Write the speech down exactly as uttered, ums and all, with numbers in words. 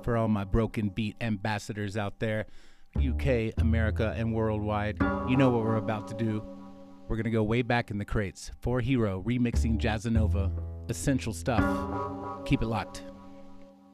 For all my broken beat ambassadors out there, U K, America, and worldwide, you know what we're about to do. We're gonna go way back in the crates. For Hero remixing Jazzanova. Essential stuff. Keep it locked.